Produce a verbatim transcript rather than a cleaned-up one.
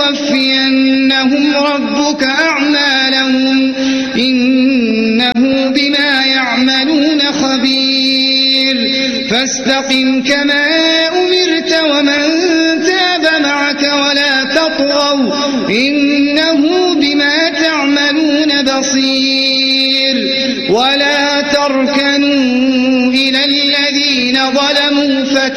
ليوفينهم ربك أعمالهم إنه بما يعملون خبير فاستقم كما أمرت ومن تاب معك ولا تطغوا إنه بما تعملون بصير ولا تركنوا إلى الذين ظلموا